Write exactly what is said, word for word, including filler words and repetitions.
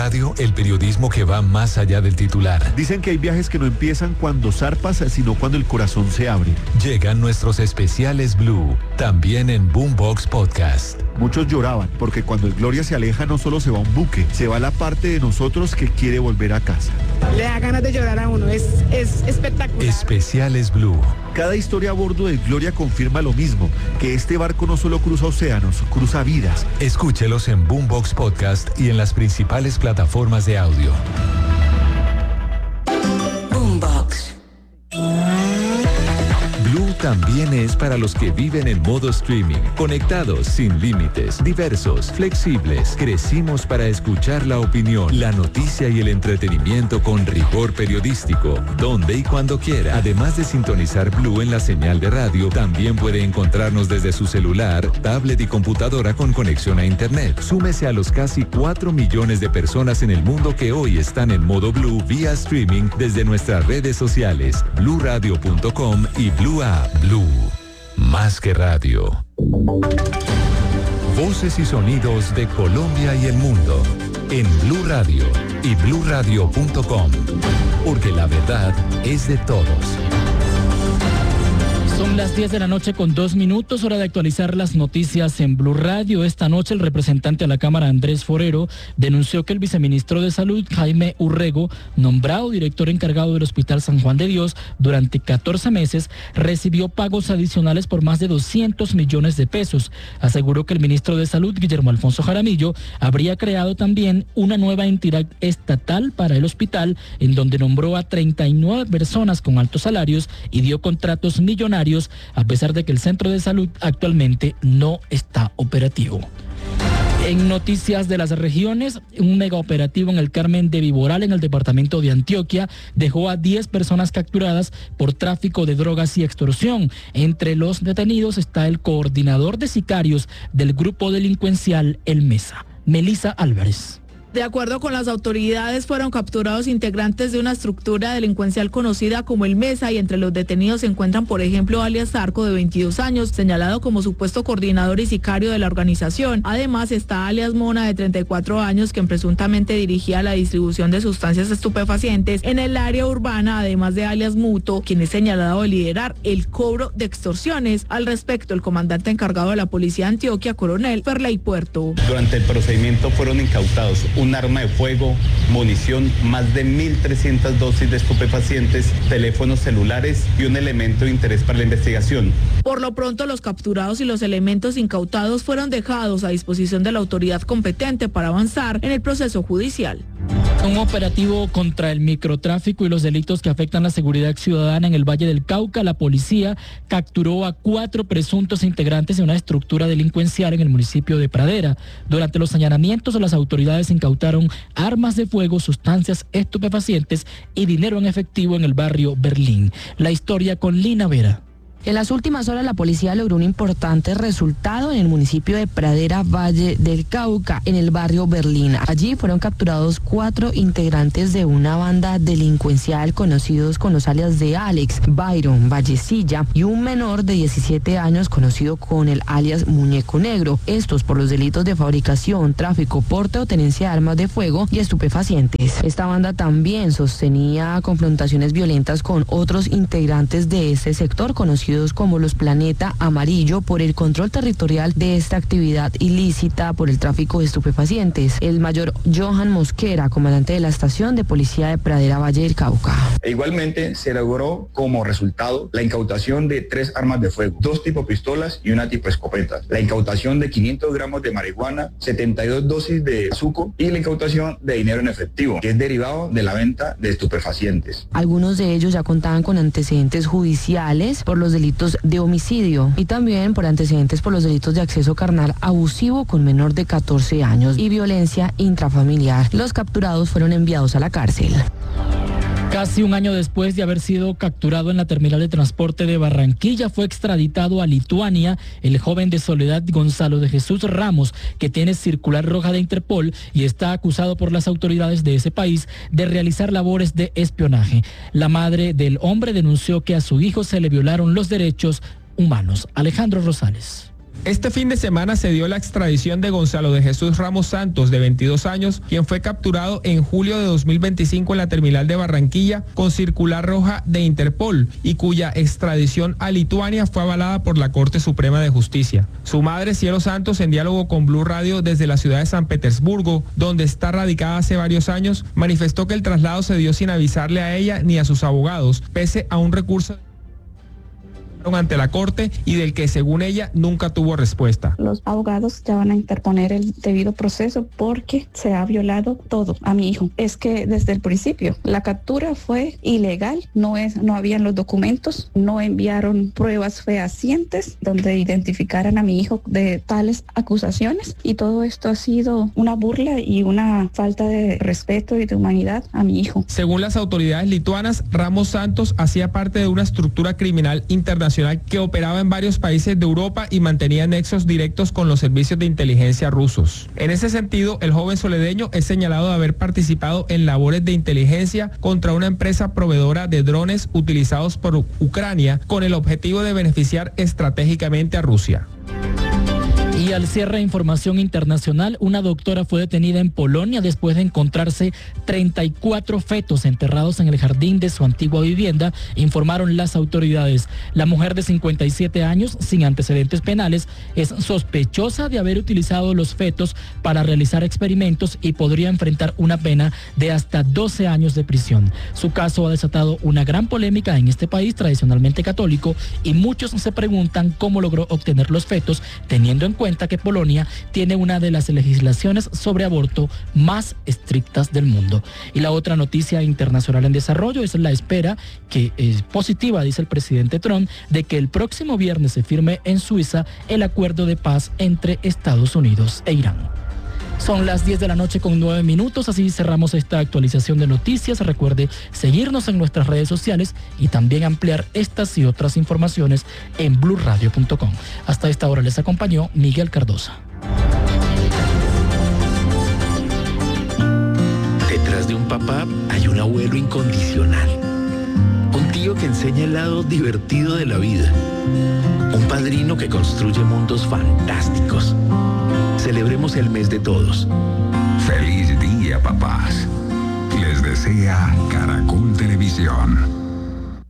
Radio, el periodismo que va más allá del titular. Dicen que hay viajes que no empiezan cuando zarpas, sino cuando el corazón se abre. Llegan nuestros especiales Blue, también en Boombox Podcast. Muchos lloraban, porque cuando el Gloria se aleja no solo se va un buque, se va la parte de nosotros que quiere volver a casa. Le da ganas de llorar a uno, es, es espectacular. Especiales Blue. Cada historia a bordo del Gloria confirma lo mismo, que este barco no solo cruza océanos, cruza vidas. Escúchelos en Boombox Podcast y en las principales plataformas de audio. Boombox. Blue también es para los que viven en modo streaming, conectados sin límites, diversos, flexibles. Crecimos para escuchar la opinión, la noticia y el entretenimiento con rigor periodístico, donde y cuando quiera. Además de sintonizar Blue en la señal de radio, también puede encontrarnos desde su celular, tablet y computadora con conexión a internet. Súmese a los casi cuatro millones de personas en el mundo que hoy están en modo Blue vía streaming desde nuestras redes sociales, blue radio punto com y Blue App. Blue, más que radio. Voces y sonidos de Colombia y el mundo en Blue Radio y blue radio punto com, porque la verdad es de todos. Son las diez de la noche con dos minutos, hora de actualizar las noticias en Blue Radio. Esta noche el representante a la Cámara, Andrés Forero, denunció que el viceministro de Salud, Jaime Urrego, nombrado director encargado del Hospital San Juan de Dios durante catorce meses, recibió pagos adicionales por más de doscientos millones de pesos. Aseguró que el ministro de Salud, Guillermo Alfonso Jaramillo, habría creado también una nueva entidad estatal para el hospital, en donde nombró a treinta y nueve personas con altos salarios y dio contratos millonarios, a pesar de que el centro de salud actualmente no está operativo. En noticias de las regiones, un megaoperativo en el Carmen de Viboral, en el departamento de Antioquia, dejó a diez personas capturadas por tráfico de drogas y extorsión. Entre los detenidos está el coordinador de sicarios del grupo delincuencial El Mesa, Melissa Álvarez. De acuerdo con las autoridades, fueron capturados integrantes de una estructura delincuencial conocida como el Mesa, y entre los detenidos se encuentran, por ejemplo, alias Zarco, de veintidós años, señalado como supuesto coordinador y sicario de la organización. Además está alias Mona, de treinta y cuatro años, quien presuntamente dirigía la distribución de sustancias estupefacientes en el área urbana, además de alias Muto, quien es señalado de liderar el cobro de extorsiones. Al respecto, el comandante encargado de la Policía de Antioquia, coronel Ferley Puerto. Durante el procedimiento fueron incautados un arma de fuego, munición, más de mil trescientas dosis de estupefacientes, teléfonos celulares y un elemento de interés para la investigación. Por lo pronto, los capturados y los elementos incautados fueron dejados a disposición de la autoridad competente para avanzar en el proceso judicial. Un operativo contra el microtráfico y los delitos que afectan la seguridad ciudadana en el Valle del Cauca. La policía capturó a cuatro presuntos integrantes de una estructura delincuencial en el municipio de Pradera. Durante los allanamientos, las autoridades incautaron armas de fuego, sustancias estupefacientes y dinero en efectivo en el barrio Berlín. La historia con Lina Vera. En las últimas horas la policía logró un importante resultado en el municipio de Pradera, Valle del Cauca, en el barrio Berlín. Allí fueron capturados cuatro integrantes de una banda delincuencial conocidos con los alias de Alex, Byron, Vallecilla, y un menor de diecisiete años conocido con el alias Muñeco Negro. Estos por los delitos de fabricación, tráfico, porte o tenencia de armas de fuego y estupefacientes. Esta banda también sostenía confrontaciones violentas con otros integrantes de este sector conocidos como los Planeta Amarillo por el control territorial de esta actividad ilícita por el tráfico de estupefacientes. El mayor Johan Mosquera, comandante de la estación de policía de Pradera, Valle del Cauca. E igualmente se logró como resultado la incautación de tres armas de fuego, dos tipo pistolas y una tipo escopeta, la incautación de quinientos gramos de marihuana, setenta y dos dosis de azúcar y la incautación de dinero en efectivo, que es derivado de la venta de estupefacientes. Algunos de ellos ya contaban con antecedentes judiciales por los delitos de homicidio y también por antecedentes por los delitos de acceso carnal abusivo con menor de catorce años y violencia intrafamiliar. Los capturados fueron enviados a la cárcel. Casi un año después de haber sido capturado en la terminal de transporte de Barranquilla, fue extraditado a Lituania el joven de Soledad Gonzalo de Jesús Ramos, que tiene circular roja de Interpol y está acusado por las autoridades de ese país de realizar labores de espionaje. La madre del hombre denunció que a su hijo se le violaron los derechos humanos. Alejandro Rosales. Este fin de semana se dio la extradición de Gonzalo de Jesús Ramos Santos, de veintidós años, quien fue capturado en julio de dos mil veinticinco en la terminal de Barranquilla con circular roja de Interpol y cuya extradición a Lituania fue avalada por la Corte Suprema de Justicia. Su madre, Cielo Santos, en diálogo con Blue Radio desde la ciudad de San Petersburgo, donde está radicada hace varios años, manifestó que el traslado se dio sin avisarle a ella ni a sus abogados, pese a un recurso ante la Corte y del que, según ella, nunca tuvo respuesta. Los abogados ya van a interponer el debido proceso porque se ha violado todo a mi hijo. Es que desde el principio la captura fue ilegal, no es, no habían los documentos, no enviaron pruebas fehacientes donde identificaran a mi hijo de tales acusaciones, y todo esto ha sido una burla y una falta de respeto y de humanidad a mi hijo. Según las autoridades lituanas, Ramos Santos hacía parte de una estructura criminal internacional que operaba en varios países de Europa y mantenía nexos directos con los servicios de inteligencia rusos. En ese sentido, el joven soledeño es señalado de haber participado en labores de inteligencia contra una empresa proveedora de drones utilizados por Ucrania con el objetivo de beneficiar estratégicamente a Rusia. Y al cierre de información internacional, una doctora fue detenida en Polonia después de encontrarse treinta y cuatro fetos enterrados en el jardín de su antigua vivienda, informaron las autoridades. La mujer de cincuenta y siete años, sin antecedentes penales, es sospechosa de haber utilizado los fetos para realizar experimentos y podría enfrentar una pena de hasta doce años de prisión. Su caso ha desatado una gran polémica en este país tradicionalmente católico y muchos se preguntan cómo logró obtener los fetos, teniendo en cuenta que Polonia tiene una de las legislaciones sobre aborto más estrictas del mundo. Y la otra noticia internacional en desarrollo es la espera, que es positiva, dice el presidente Trump, de que el próximo viernes se firme en Suiza el acuerdo de paz entre Estados Unidos e Irán. Son las diez de la noche con nueve minutos, así cerramos esta actualización de noticias. Recuerde seguirnos en nuestras redes sociales y también ampliar estas y otras informaciones en blue radio punto com. Hasta esta hora les acompañó Miguel Cardosa. Detrás de un papá hay un abuelo incondicional. Un tío que enseña el lado divertido de la vida. Un padrino que construye mundos fantásticos. Celebremos el mes de todos. Feliz día, papás. Les desea Caracol Televisión.